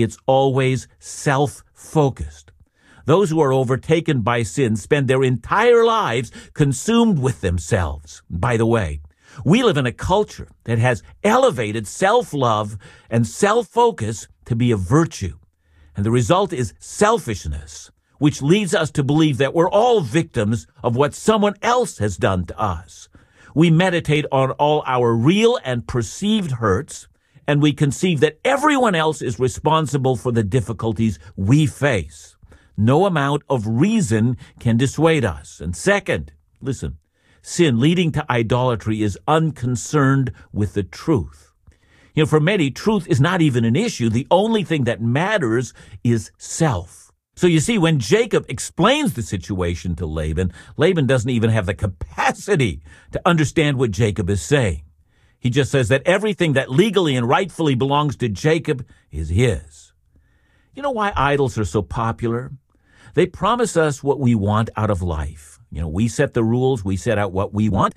It's always self-focused. Those who are overtaken by sin spend their entire lives consumed with themselves. By the way, we live in a culture that has elevated self-love and self-focus to be a virtue. And the result is selfishness, which leads us to believe that we're all victims of what someone else has done to us. We meditate on all our real and perceived hurts, and we conceive that everyone else is responsible for the difficulties we face. No amount of reason can dissuade us. And second, listen, sin leading to idolatry is unconcerned with the truth. For many, truth is not even an issue. The only thing that matters is self. So you see, when Jacob explains the situation to Laban, Laban doesn't even have the capacity to understand what Jacob is saying. He just says that everything that legally and rightfully belongs to Jacob is his. You know why idols are so popular? They promise us what we want out of life. We set the rules, we set out what we want,